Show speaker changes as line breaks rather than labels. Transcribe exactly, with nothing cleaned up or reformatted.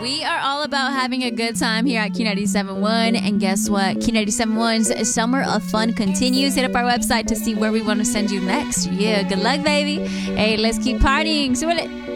We are all about having a good time here at Q ninety-seven point one. And guess what? Q ninety-seven point one's Summer of Fun continues. Hit up our website to see where we want to send you next. Yeah, good luck, baby. Hey, let's keep partying. Súbele.